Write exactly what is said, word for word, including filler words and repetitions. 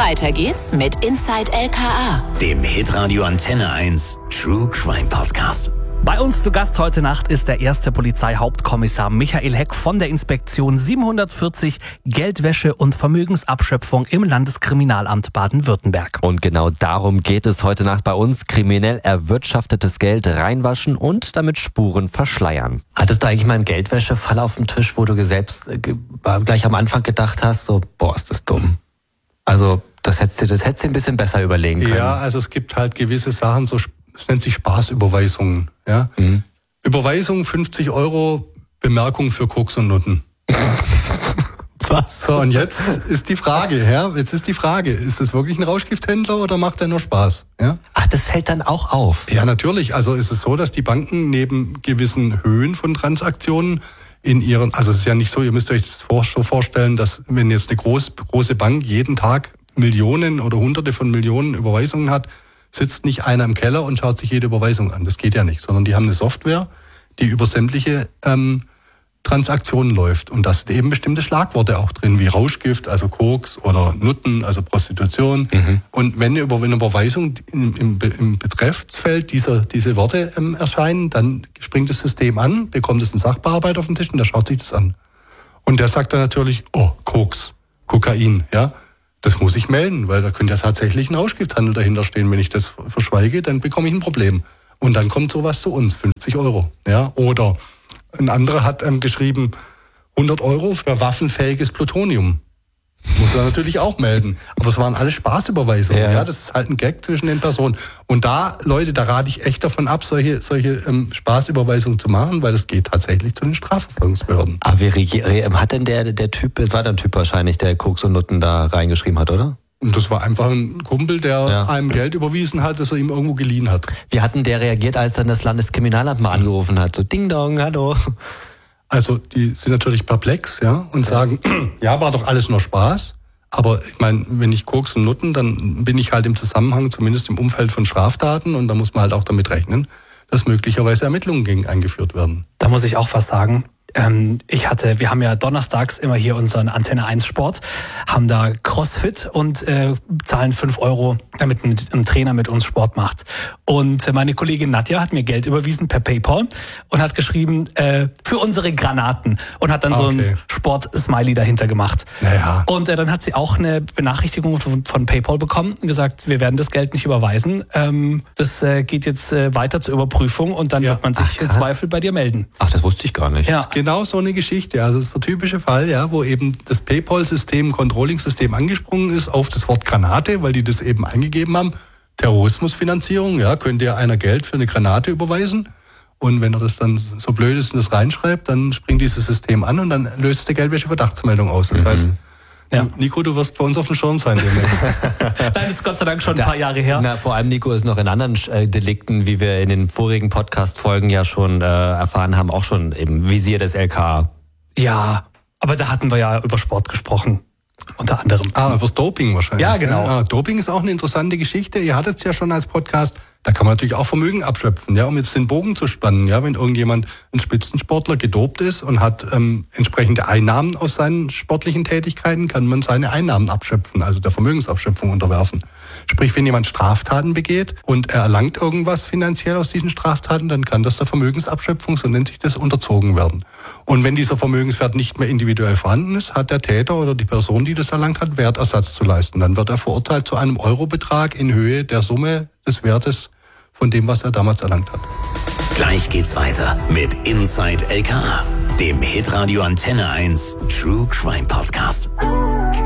Weiter geht's mit Inside L K A, dem Hitradio Antenne eins True Crime Podcast. Bei uns zu Gast heute Nacht ist der erste Polizeihauptkommissar Michael Heck von der Inspektion siebenhundertvierzig Geldwäsche und Vermögensabschöpfung im Landeskriminalamt Baden-Württemberg. Und genau darum geht es heute Nacht bei uns. Kriminell erwirtschaftetes Geld reinwaschen und damit Spuren verschleiern. Hattest du eigentlich mal einen Geldwäschefall auf dem Tisch, wo du selbst äh, gleich am Anfang gedacht hast, so, boah, ist das dumm? Also das hättest du das hättest du ein bisschen besser überlegen können. Ja, also es gibt halt gewisse Sachen, so es nennt sich Spaßüberweisungen. Ja? Mhm. Überweisung fünfzig Euro, Bemerkung für Koks und Nutten. Was? So, und jetzt ist die Frage, ja, jetzt ist die Frage, ist das wirklich ein Rauschgifthändler oder macht er nur Spaß? Ja? Ach, das fällt dann auch auf? Ja, natürlich. Also ist es so, dass die Banken neben gewissen Höhen von Transaktionen in ihren, also es ist ja nicht so, ihr müsst euch das so vorstellen, dass wenn jetzt eine groß, große Bank jeden Tag Millionen oder Hunderte von Millionen Überweisungen hat, sitzt nicht einer im Keller und schaut sich jede Überweisung an. Das geht ja nicht, sondern die haben eine Software, die über sämtliche ähm, Transaktionen läuft. Und da sind eben bestimmte Schlagworte auch drin, wie Rauschgift, also Koks oder Nutten, also Prostitution. Mhm. Und wenn eine, Über- wenn eine Überweisung im, im, im Betreffsfeld dieser, diese Worte ähm, erscheinen, dann springt das System an, bekommt es einen Sachbearbeiter auf den Tisch und der schaut sich das an. Und der sagt dann natürlich, oh, Koks, Kokain, ja. Das muss ich melden, weil da könnte ja tatsächlich ein Rauschgifthandel dahinter stehen. Wenn ich das verschweige, dann bekomme ich ein Problem. Und dann kommt sowas zu uns, fünfzig Euro. Ja? Oder ein anderer hat ähm, geschrieben, hundert Euro für waffenfähiges Plutonium. Muss er natürlich auch melden. Aber es waren alles Spaßüberweisungen. Ja. Ja, das ist halt ein Gag zwischen den Personen. Und da, Leute, da rate ich echt davon ab, solche, solche ähm, Spaßüberweisungen zu machen, weil das geht tatsächlich zu den Strafverfolgungsbehörden. Aber wie re- hat denn der, der Typ, das war der Typ wahrscheinlich, der Koks und Nutten da reingeschrieben hat, oder? Und das war einfach ein Kumpel, der ja. einem Geld überwiesen hat, das er ihm irgendwo geliehen hat. Wie hat denn der reagiert, als dann das Landeskriminalamt mal angerufen hat? So Ding Dong, hallo. Also die sind natürlich perplex, ja, und sagen, ja, war doch alles nur Spaß. Aber ich meine, wenn ich Koks und Nutten, dann bin ich halt im Zusammenhang, zumindest im Umfeld von Straftaten, und da muss man halt auch damit rechnen, dass möglicherweise Ermittlungen gegen eingeführt werden. Da muss ich auch was sagen. Ähm, ich hatte, wir haben ja donnerstags immer hier unseren Antenne eins Sport, haben da Crossfit und äh, zahlen fünf Euro, damit ein, ein Trainer mit uns Sport macht. Und meine Kollegin Nadja hat mir Geld überwiesen per PayPal und hat geschrieben, äh, für unsere Granaten, und hat dann okay. so ein Sport-Smiley dahinter gemacht. Naja. Und äh, dann hat sie auch eine Benachrichtigung von, von PayPal bekommen und gesagt, wir werden das Geld nicht überweisen. Ähm, das äh, geht jetzt äh, weiter zur Überprüfung und dann ja. wird man sich Ach, im Zweifel bei dir melden. Ach, das wusste ich gar nicht. Ja. Genau so eine Geschichte. Also das ist der typische Fall, ja, wo eben das PayPal-System, Controlling-System angesprungen ist auf das Wort Granate, weil die das eben eingegeben haben. Terrorismusfinanzierung, ja, könnte ja einer Geld für eine Granate überweisen. Und wenn er das dann so blöd ist und das reinschreibt, dann springt dieses System an und dann löst die Geldwäsche-Verdachtsmeldung aus. Das mhm. heißt, ja. Nico, du wirst bei uns auf dem Schirm sein. Nein, das ist Gott sei Dank schon ein paar Jahre her. Na, vor allem Nico ist noch in anderen äh, Delikten, wie wir in den vorigen Podcast-Folgen ja schon äh, erfahren haben, auch schon im Visier des L K A. Ja, aber da hatten wir ja über Sport gesprochen. Unter anderem. Ah, über das Doping wahrscheinlich. Ja, genau. Ja, Doping ist auch eine interessante Geschichte. Ihr hattet es ja schon als Podcast. Da kann man natürlich auch Vermögen abschöpfen, ja, um jetzt den Bogen zu spannen. Ja, wenn irgendjemand, ein Spitzensportler, gedopt ist und hat ähm, entsprechende Einnahmen aus seinen sportlichen Tätigkeiten, kann man seine Einnahmen abschöpfen, also der Vermögensabschöpfung unterwerfen. Sprich, wenn jemand Straftaten begeht und er erlangt irgendwas finanziell aus diesen Straftaten, dann kann das der Vermögensabschöpfung, so nennt sich das, unterzogen werden. Und wenn dieser Vermögenswert nicht mehr individuell vorhanden ist, hat der Täter oder die Person, die das erlangt hat, Wertersatz zu leisten. Dann wird er verurteilt zu einem Eurobetrag in Höhe der Summe des Wertes von dem, was er damals erlangt hat. Gleich geht's weiter mit Inside L K A, dem Hitradio Antenne eins True Crime Podcast.